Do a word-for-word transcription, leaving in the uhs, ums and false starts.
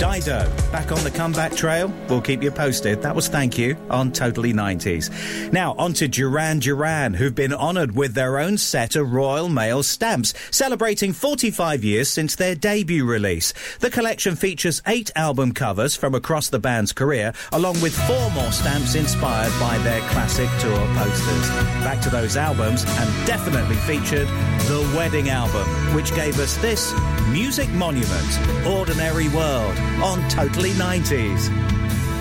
Dido, back on the comeback trail. We'll keep you posted. That was Thank You on Totally nineties. Now, on to Duran Duran, who've been honoured with their own set of Royal Mail stamps, celebrating forty-five years since their debut release. The collection features eight album covers from across the band's career, along with four more stamps inspired by their classic tour posters. Back to those albums, and definitely featured the Wedding album, which gave us this Music Monument, Ordinary World, on Totally nineties.